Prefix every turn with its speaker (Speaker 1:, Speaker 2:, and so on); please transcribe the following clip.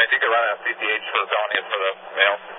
Speaker 1: if you could run a CCH for felony for the male.